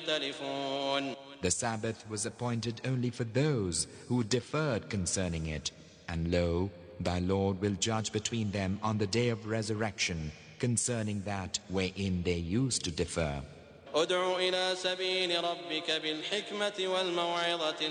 يختلفون. The Sabbath was appointed only for those who deferred concerning it. And lo, thy Lord will judge between them on the day of resurrection concerning that wherein they used to defer. ادع إلى سبيل ربك بالحكمة والموعظة